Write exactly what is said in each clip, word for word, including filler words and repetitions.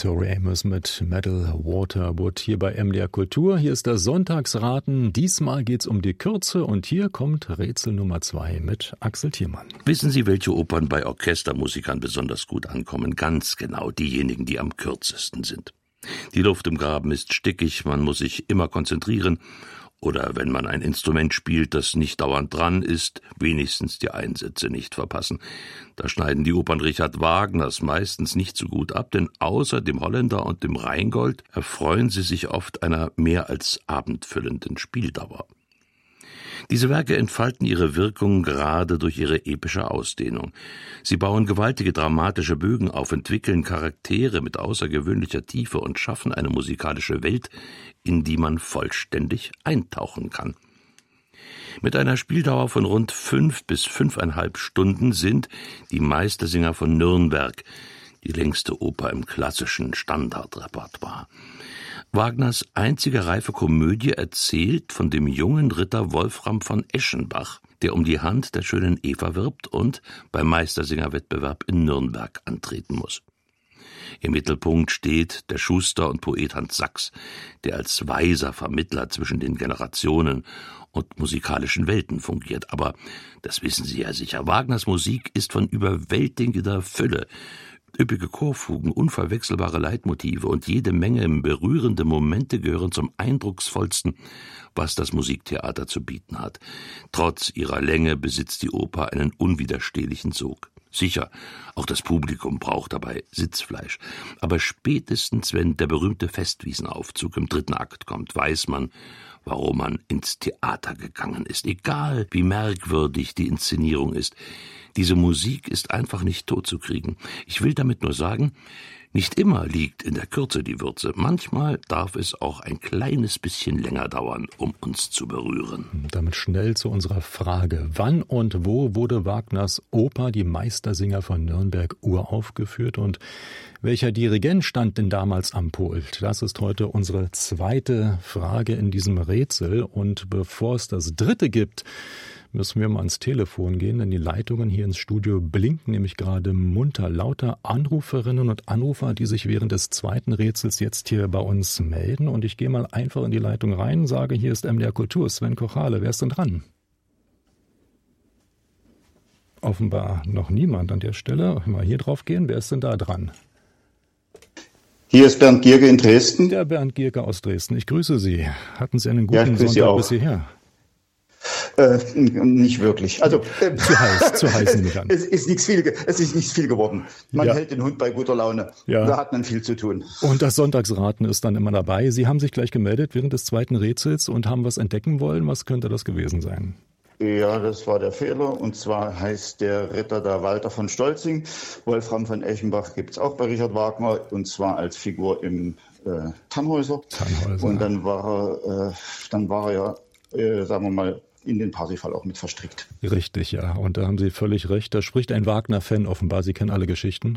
Tori Amos mit Metal Waterwood hier bei M D R Kultur. Hier ist das Sonntagsraten. Diesmal geht's um die Kürze und hier kommt Rätsel Nummer zwei mit Axel Thiermann. Wissen Sie, welche Opern bei Orchestermusikern besonders gut ankommen? Ganz genau diejenigen, die am kürzesten sind. Die Luft im Graben ist stickig, man muss sich immer konzentrieren. Oder wenn man ein Instrument spielt, das nicht dauernd dran ist, wenigstens die Einsätze nicht verpassen. Da schneiden die Opern Richard Wagners meistens nicht so gut ab, denn außer dem Holländer und dem Rheingold erfreuen sie sich oft einer mehr als abendfüllenden Spieldauer. Diese Werke entfalten ihre Wirkung gerade durch ihre epische Ausdehnung. Sie bauen gewaltige dramatische Bögen auf, entwickeln Charaktere mit außergewöhnlicher Tiefe und schaffen eine musikalische Welt, in die man vollständig eintauchen kann. Mit einer Spieldauer von rund fünf bis fünfeinhalb Stunden sind die Meistersinger von Nürnberg die längste Oper im klassischen Standardrepertoire. Wagners einzige reife Komödie erzählt von dem jungen Ritter Wolfram von Eschenbach, der um die Hand der schönen Eva wirbt und beim Meistersingerwettbewerb in Nürnberg antreten muss. Im Mittelpunkt steht der Schuster und Poet Hans Sachs, der als weiser Vermittler zwischen den Generationen und musikalischen Welten fungiert. Aber, das wissen Sie ja sicher, Wagners Musik ist von überwältigender Fülle. Üppige Chorfugen, unverwechselbare Leitmotive und jede Menge berührende Momente gehören zum eindrucksvollsten, was das Musiktheater zu bieten hat. Trotz ihrer Länge besitzt die Oper einen unwiderstehlichen Sog. Sicher, auch das Publikum braucht dabei Sitzfleisch. Aber spätestens, wenn der berühmte Festwiesenaufzug im dritten Akt kommt, weiß man, warum man ins Theater gegangen ist. Egal, wie merkwürdig die Inszenierung ist. Diese Musik ist einfach nicht totzukriegen. Ich will damit nur sagen, nicht immer liegt in der Kürze die Würze. Manchmal darf es auch ein kleines bisschen länger dauern, um uns zu berühren. Damit schnell zu unserer Frage. Wann und wo wurde Wagners Oper Die Meistersinger von Nürnberg uraufgeführt und welcher Dirigent stand denn damals am Pult? Das ist heute unsere zweite Frage in diesem Rätsel. Und bevor es das dritte gibt, müssen wir mal ans Telefon gehen, denn die Leitungen hier ins Studio blinken nämlich gerade munter. Lauter Anruferinnen und Anrufer, die sich während des zweiten Rätsels jetzt hier bei uns melden. Und ich gehe mal einfach in die Leitung rein, sage, hier ist M D R Kultur, Sven Kochale. Wer ist denn dran? Offenbar noch niemand an der Stelle. Mal hier drauf gehen, wer ist denn da dran? Hier ist Bernd Gierke in Dresden. Der Bernd Gierke aus Dresden. Ich grüße Sie. Hatten Sie einen guten ja, Sonntag bis hierher? Äh, nicht wirklich. Also äh, zu heiß, zu heiß nehme ich an. Es ist nichts viel, es ist nicht viel geworden. Man ja. hält den Hund bei guter Laune. Ja. Da hat man viel zu tun. Und das Sonntagsraten ist dann immer dabei. Sie haben sich gleich gemeldet während des zweiten Rätsels und haben was entdecken wollen. Was könnte das gewesen sein? Ja, das war der Fehler. Und zwar heißt der Ritter der Walter von Stolzing. Wolfram von Eschenbach gibt es auch bei Richard Wagner. Und zwar als Figur im äh, Tannhäuser. Tannhäuser. Und dann war er, äh, dann war er ja, äh, sagen wir mal, in den Parsifal auch mit verstrickt. Richtig, ja. Und da haben Sie völlig recht. Da spricht ein Wagner-Fan offenbar. Sie kennen alle Geschichten.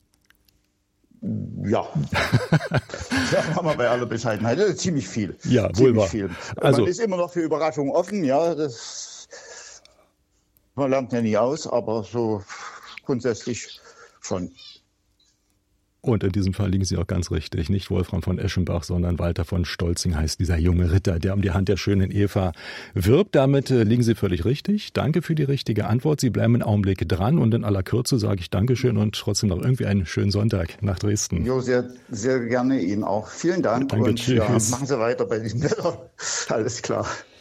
Ja. Ja, haben wir bei aller Bescheidenheit. Das ist ziemlich viel. Ja, wohl wahr. Viel. Also, man ist immer noch für Überraschungen offen. Ja, das, man lernt ja nie aus, aber so grundsätzlich schon. Und in diesem Fall liegen Sie auch ganz richtig. Nicht Wolfram von Eschenbach, sondern Walter von Stolzing heißt dieser junge Ritter, der um die Hand der schönen Eva wirbt. Damit äh, liegen Sie völlig richtig. Danke für die richtige Antwort. Sie bleiben einen Augenblick dran und in aller Kürze sage ich Dankeschön und trotzdem noch irgendwie einen schönen Sonntag nach Dresden. Jo, sehr, sehr gerne Ihnen auch. Vielen Dank. Danke, und tschüss. Ja, machen Sie weiter bei diesem Wetter. Alles klar.